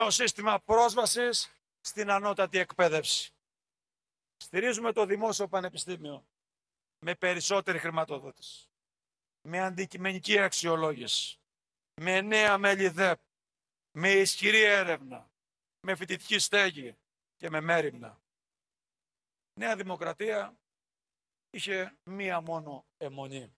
σύστημα πρόσβασης στην ανώτατη εκπαίδευση. Στηρίζουμε το δημόσιο πανεπιστήμιο με περισσότερη χρηματοδότηση, με αντικειμενική αξιολόγηση, με νέα μέλη ΔΕΠ, με ισχυρή έρευνα, με φοιτητική στέγη και με μέριμνα. Νέα Δημοκρατία είχε μία μόνο αιμονή.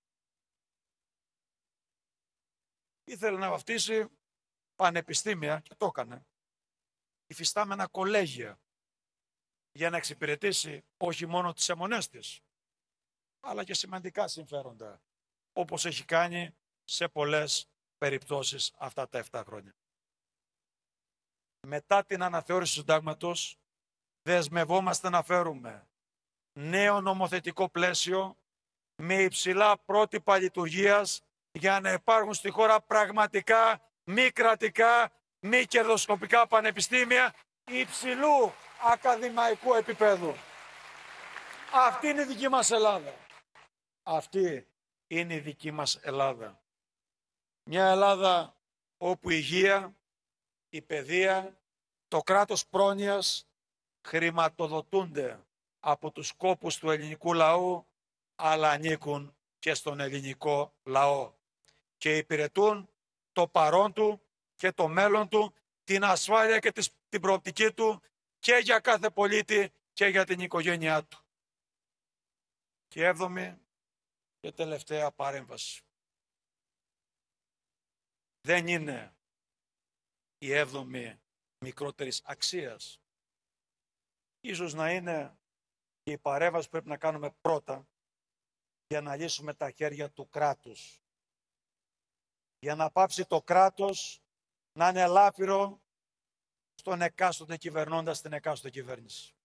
Ήθελε να βαφτίσει πανεπιστήμια, και το έκανε, υφιστάμενα κολέγια, για να εξυπηρετήσει όχι μόνο τις αιμονές της, αλλά και σημαντικά συμφέροντα, όπως έχει κάνει σε πολλές περιπτώσεις αυτά τα 7 χρόνια. Μετά την αναθεώρηση του συντάγματος, δεσμευόμαστε να φέρουμε νέο νομοθετικό πλαίσιο με υψηλά πρότυπα λειτουργίας για να υπάρχουν στη χώρα πραγματικά μη κρατικά, μη κερδοσκοπικά πανεπιστήμια υψηλού ακαδημαϊκού επίπεδου. Αυτή είναι η δική μας Ελλάδα. Αυτή είναι η δική μας Ελλάδα. Μια Ελλάδα όπου η υγεία, η παιδεία, το κράτος πρόνοιας χρηματοδοτούνται από τους κόπους του ελληνικού λαού, αλλά ανήκουν και στον ελληνικό λαό και υπηρετούν το παρόν του και το μέλλον του, την ασφάλεια και την προοπτική του και για κάθε πολίτη και για την οικογένειά του. Και 7η και τελευταία παρέμβαση. Δεν είναι η 7η μικρότερης αξίας. Ίσως να είναι και η παρέμβαση που πρέπει να κάνουμε πρώτα για να λύσουμε τα χέρια του κράτους. Για να πάψει το κράτος να είναι ελάφυρο στον εκάστοτε κυβερνώντα την εκάστοτε κυβέρνηση.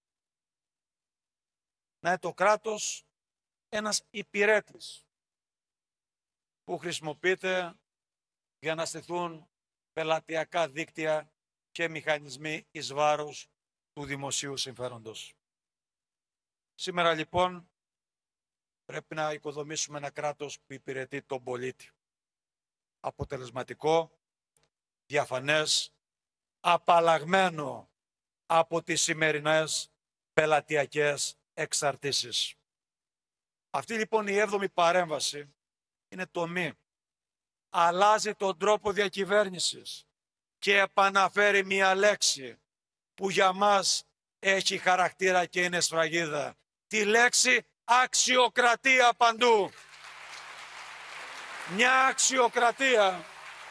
Να είναι το κράτος ένας υπηρέτης που χρησιμοποιείται για να στηθούν πελατειακά δίκτυα και μηχανισμοί εις βάρος του δημοσίου συμφέροντος. Σήμερα λοιπόν πρέπει να οικοδομήσουμε ένα κράτος που υπηρετεί τον πολίτη. Αποτελεσματικό, διαφανές, απαλλαγμένο από τις σημερινές πελατειακές εξαρτήσεις. Αυτή λοιπόν η 7η παρέμβαση είναι τομή. Αλλάζει τον τρόπο διακυβέρνησης και επαναφέρει μία λέξη που για μας έχει χαρακτήρα και είναι σφραγίδα. Τη λέξη αξιοκρατία παντού. Μια αξιοκρατία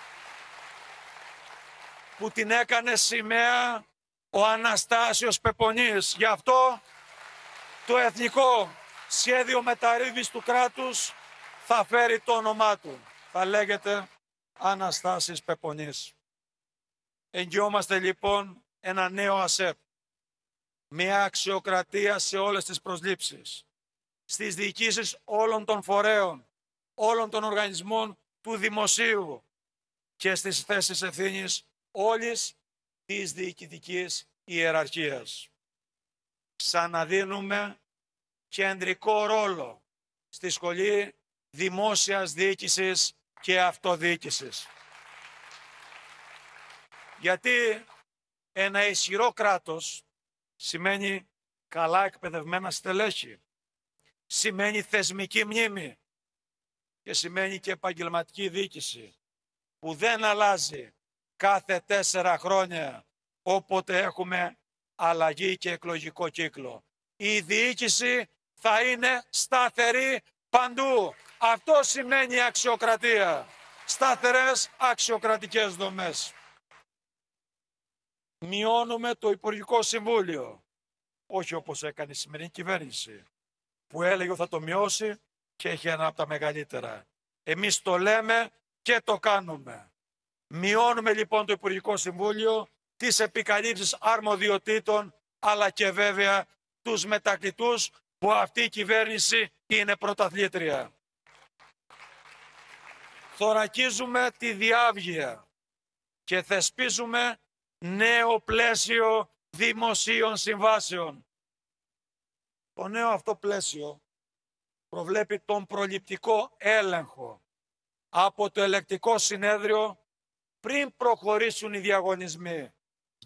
που την έκανε σημαία ο Αναστάσιος Πεπονής. Γι' αυτό το Εθνικό Σχέδιο Μεταρρύθμισης του κράτους θα φέρει το όνομά του. Θα λέγεται Αναστάσης Πεπονής. Εγγυόμαστε λοιπόν ένα νέο ΑΣΕΠ. Μια αξιοκρατία σε όλες τις προσλήψεις. Στις διοικήσεις όλων των φορέων, όλων των οργανισμών του δημοσίου και στις θέσεις ευθύνης όλης της διοικητικής ιεραρχίας. Ξαναδίνουμε κεντρικό ρόλο στη Σχολή Δημόσιας Διοίκησης και Αυτοδιοίκησης. Γιατί ένα ισχυρό κράτος σημαίνει καλά εκπαιδευμένα στελέχη, σημαίνει θεσμική μνήμη και σημαίνει και επαγγελματική διοίκηση που δεν αλλάζει κάθε 4 χρόνια όποτε έχουμε αλλαγή και εκλογικό κύκλο. Η διοίκηση θα είναι σταθερή παντού. Αυτό σημαίνει αξιοκρατία. Σταθερές αξιοκρατικές δομές. Μειώνουμε το Υπουργικό Συμβούλιο. Όχι όπως έκανε η σημερινή κυβέρνηση, που έλεγε ότι θα το μειώσει και έχει ένα από τα μεγαλύτερα. Εμείς το λέμε και το κάνουμε. Μειώνουμε λοιπόν το Υπουργικό Συμβούλιο, τις επικαλύψεις αρμοδιοτήτων, αλλά και βέβαια τους μετακλητούς που αυτή η κυβέρνηση είναι πρωταθλήτρια. Θωρακίζουμε τη διάβγεια και θεσπίζουμε νέο πλαίσιο δημοσίων συμβάσεων. Το νέο αυτό πλαίσιο προβλέπει τον προληπτικό έλεγχο από το ελεκτικό συνέδριο πριν προχωρήσουν οι διαγωνισμοί.